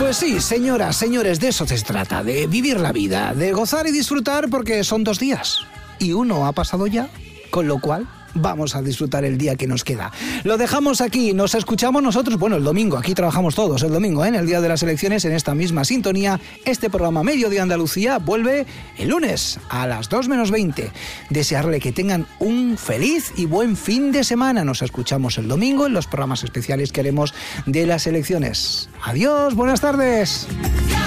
Pues sí, señoras, señores, de eso se trata, de vivir la vida, de gozar y disfrutar, porque son 2 días y uno ha pasado ya, con lo cual vamos a disfrutar el día que nos queda. Lo dejamos aquí, nos escuchamos nosotros, bueno, el domingo, aquí trabajamos todos el domingo, en el día de las elecciones, en esta misma sintonía. Este programa Mediodía Andalucía vuelve el lunes a las 2 menos 20. Desearle que tengan un feliz y buen fin de semana. Nos escuchamos el domingo en los programas especiales que haremos de las elecciones. Adiós, buenas tardes.